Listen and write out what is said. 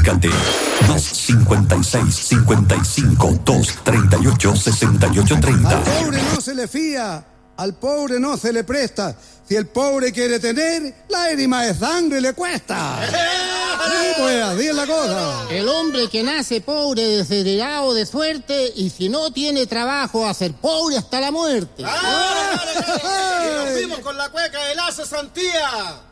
Comunícate 256-55-238-6830. Al pobre no se le fía, al pobre no se le presta. Si el pobre quiere tener, lágrima de sangre le cuesta. Sí, pues, así es la cosa. El hombre que nace pobre, desheredado de suerte, y si no tiene trabajo, a ser pobre hasta la muerte. Y nos fuimos con la cueca de Lazo Santía.